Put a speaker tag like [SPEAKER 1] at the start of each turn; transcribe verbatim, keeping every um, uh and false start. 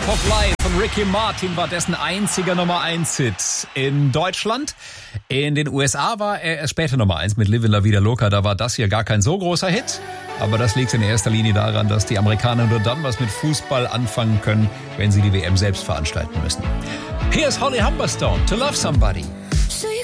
[SPEAKER 1] Love of Life von Ricky Martin war dessen einziger Nummer eins Hit in Deutschland. In den U S A war er erst später Nummer eins mit Livin' La Vida Loca. Da war das hier gar kein so großer Hit. Aber das liegt in erster Linie daran, dass die Amerikaner nur dann was mit Fußball anfangen können, wenn sie die W M selbst veranstalten müssen. Hier ist Holly Humberstone, To Love Somebody.